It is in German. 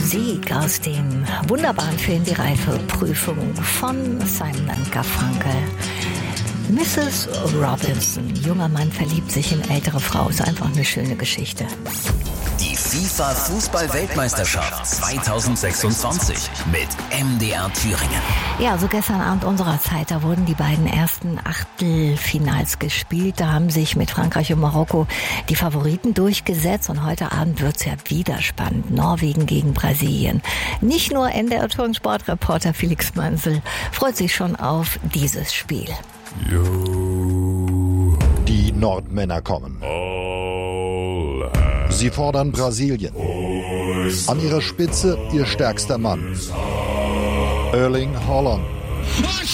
Musik aus dem wunderbaren Film Die Reifeprüfung von Simon & Garfunkel. Mrs. Robinson, junger Mann verliebt sich in ältere Frau, ist einfach eine schöne Geschichte. Die FIFA-Fußball-Weltmeisterschaft 2026 mit MDR Thüringen. Ja, so gestern Abend unserer Zeit, da wurden die beiden ersten Achtelfinals gespielt. Da haben sich mit Frankreich und Marokko die Favoriten durchgesetzt. Und heute Abend wird's ja wieder spannend. Norwegen gegen Brasilien. Nicht nur NDR Sportreporter Felix Manzel freut sich schon auf dieses Spiel. Die Nordmänner kommen. Sie fordern Brasilien. An ihrer Spitze ihr stärkster Mann, Erling Haaland.